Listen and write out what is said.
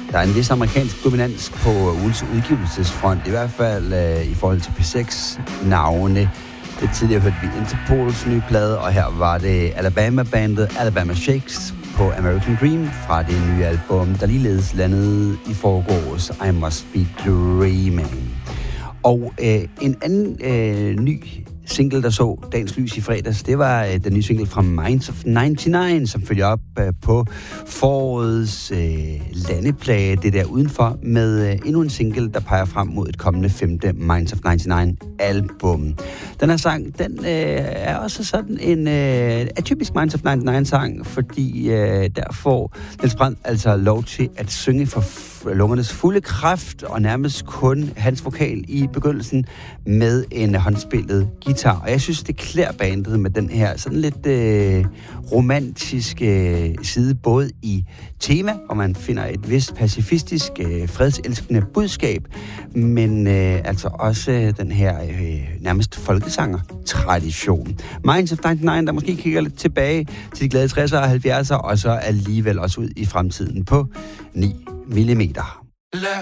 Der er en vis amerikansk dominans på ugens udgivelsesfront, i hvert fald i forhold til P6-navne. Lidt tidligere hørte vi Interpols nye plade, og her var det Alabama-bandet Alabama Shakes på American Dream fra det nye album, der ligeledes landede i forgårs, I Must Be Dreaming. Og en anden ny single, der så dagens lys i fredags, det var den nye single fra Minds of 99, som følger op på forårets landeplage, det der udenfor, med endnu en single, der peger frem mod et kommende 5. Minds of 99-album. Den her sang, den er også sådan en atypisk Minds of 99-sang, fordi der får Niels Brandt altså lov til at synge for lungernes fulde kraft, og nærmest kun hans vokal i begyndelsen med en håndspillet guitar. Og jeg synes, det klæder bandet med den her sådan lidt romantiske side, både i tema, hvor man finder et vist pacifistisk, fredselskende budskab, men altså også den her nærmest folkesanger-tradition. Minds of 99, der måske kigger lidt tilbage til de glade 60'ere og 70'ere, og så alligevel også ud i fremtiden på 9 millimeter. Lad